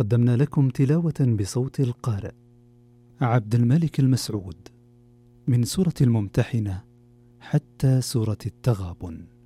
قدمنا لكم تلاوة بصوت القارئ عبد الملك المسعود من سورة الممتحنة حتى سورة التغابن.